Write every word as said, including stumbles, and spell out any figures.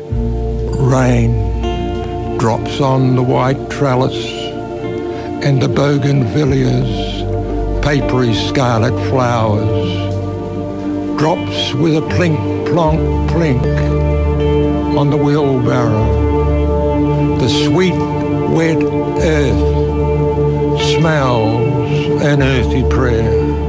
Rain drops on the white trellis and the bougainvillea's papery scarlet flowers. Drops with a plink, plonk, plink on the wheelbarrow. The